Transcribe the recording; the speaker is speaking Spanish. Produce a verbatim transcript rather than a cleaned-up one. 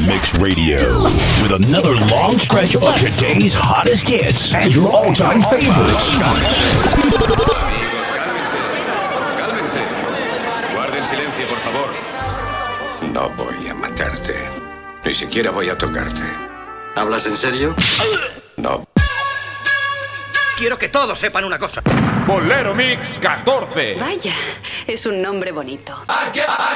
Mix Radio with another long stretch of today's hottest hits and your all-time favorites. Amigos, cálmense, cálmense. Guarden silencio, por favor. No voy a matarte. Ni siquiera voy a tocarte. ¿Hablas en serio? No. Quiero que todos sepan una cosa. Bolero Mix catorce. Vaya, es un nombre bonito.